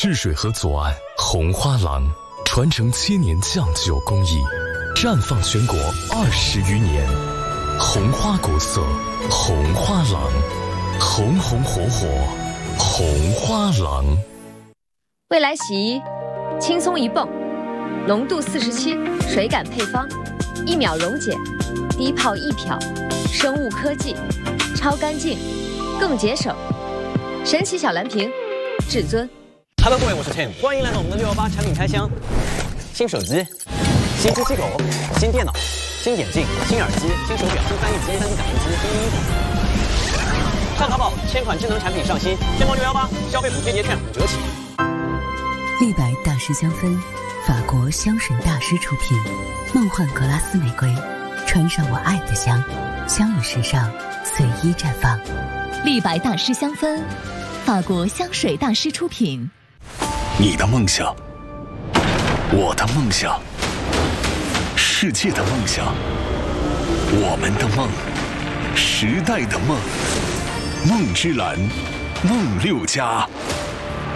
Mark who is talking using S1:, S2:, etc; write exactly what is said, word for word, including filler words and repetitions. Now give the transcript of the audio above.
S1: 赤水河左岸红花廊，传承千年酱酒工艺，绽放全国二十余年。红花古色，红花廊，红红火火，红花廊。
S2: 未来洗衣，轻松一泵，浓度四十七，水感配方，一秒溶解，低泡一漂，生物科技，超干净，更节省。神奇小蓝瓶，至尊。
S3: Hello， 各位，我是 Tim， 欢迎来到我们的六一八产品开箱。新手机、新机器狗、新电脑、新眼镜、新耳机、新手表、新翻译机、三 D 打印机、新衣服。上淘宝，千款智能产品上新，天猫六一八消费补贴节券五折起。
S4: 立白大师香氛，法国香水大师出品，梦幻格拉斯玫瑰，穿上我爱的香，香与时尚随意绽放。
S5: 立白大师香氛，法国香水大师出品。
S6: 你的梦想，我的梦想，世界的梦想，我们的梦，时代的梦，梦之蓝，梦六家。